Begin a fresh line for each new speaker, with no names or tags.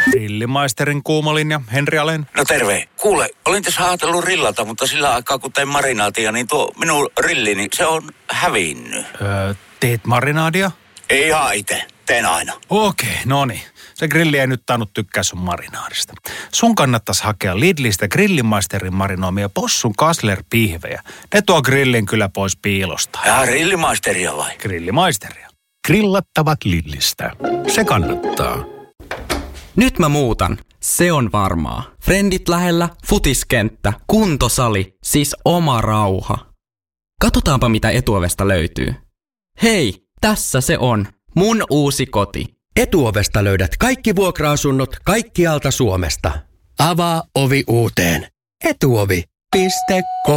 Grillimaisterin kuumolinja, Henri Alen.
No terve. Kuule, olin tässä ajatellut rillata, mutta sillä aikaa kun tein marinaatia, niin tuo minun rillini, se on hävinnyt.
Teet marinaadia?
Ei ihan itse. Teen aina.
Okei, no niin. Se grilli ei nyt tainnut tykkää sun marinaadista. Sun kannattaisi hakea Lidlistä Grillimaisterin marinoimia possun Kassler-pihvejä. Ne tuo grillin kyllä pois piilosta.
Ja Grillimaisteria vai?
Grillimaisteria.
Grillattavat Lidlistä. Se kannattaa.
Nyt mä muutan. Se on varmaa. Frendit lähellä, futiskenttä, kuntosali, siis oma rauha. Katsotaanpa mitä Etuovesta löytyy. Hei, tässä se on. Mun uusi koti.
Etuovesta löydät kaikki vuokra-asunnot kaikkialta Suomesta. Avaa ovi uuteen. Etuovi.com